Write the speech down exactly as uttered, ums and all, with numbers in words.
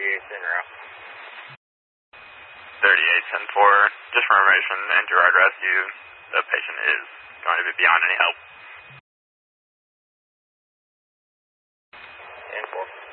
thirty-eight en route. thirty-eight ten four, just for information, and Gerard Rescue, the patient is going to be beyond any help. ten four.